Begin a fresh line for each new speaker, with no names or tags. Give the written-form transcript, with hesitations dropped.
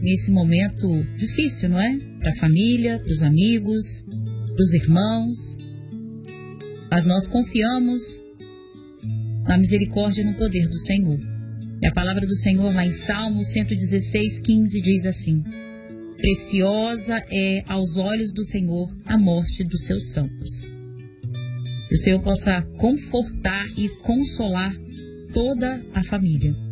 nesse momento difícil, não é? Para a família, para os amigos, para os irmãos. Mas nós confiamos na misericórdia e no poder do Senhor. E a palavra do Senhor lá em Salmo 116:15 diz assim: preciosa é aos olhos do Senhor a morte dos seus santos. Que o Senhor possa confortar e consolar toda a família.